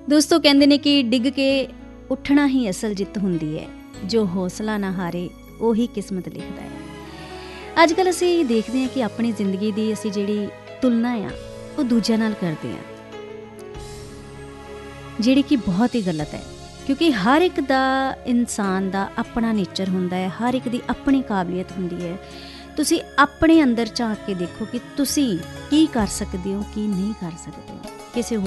ਦੋਸਤੋ ਕਹਿੰਦੇ ਨੇ ਕਿ ਡਿੱਗ ਕੇ ਉੱਠਣਾ ਹੀ ਅਸਲ ਜਿੱਤ ਹੁੰਦੀ ਹੈ, ਜੋ ਹੌਸਲਾ ਨਾ ਹਾਰੇ ਉਹੀ ਕਿਸਮਤ ਲਿਖਦਾ ਹੈ। ਅੱਜ ਕੱਲ੍ਹ ਅਸੀਂ ਦੇਖਦੇ ਹਾਂ ਕਿ ਆਪਣੀ ਜ਼ਿੰਦਗੀ ਦੀ ਅਸੀਂ ਜਿਹੜੀ ਤੁਲਨਾ ਆ ਉਹ ਦੂਜਿਆਂ ਨਾਲ ਕਰਦੇ ਹਾਂ, ਜਿਹੜੀ ਕਿ ਬਹੁਤ ਹੀ ਗਲਤ ਹੈ, ਕਿਉਂਕਿ ਹਰ ਇੱਕ ਦਾ ਇਨਸਾਨ ਦਾ ਆਪਣਾ ਨੇਚਰ ਹੁੰਦਾ ਹੈ, ਹਰ ਇੱਕ ਦੀ ਆਪਣੀ ਕਾਬਲੀਅਤ ਹੁੰਦੀ ਹੈ। ਤੁਸੀਂ ਆਪਣੇ ਅੰਦਰ ਝਾਂਕ ਕੇ ਦੇਖੋ ਕਿ ਤੁਸੀਂ ਕੀ ਕਰ ਸਕਦੇ ਹੋ, ਕੀ ਨਹੀਂ ਕਰ ਸਕਦੇ ਹੋ। ਕਿਸੇ